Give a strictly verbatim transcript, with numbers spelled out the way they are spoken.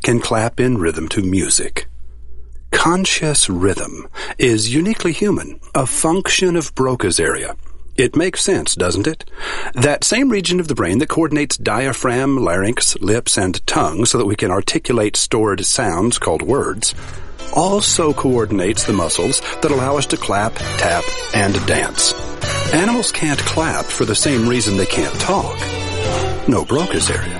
can clap in rhythm to music. Conscious rhythm is uniquely human, a function of Broca's area. It makes sense, doesn't it? That same region of the brain that coordinates diaphragm, larynx, lips, and tongue so that we can articulate stored sounds called words, also coordinates the muscles that allow us to clap, tap, and dance. Animals can't clap for the same reason they can't talk. No Broca's area.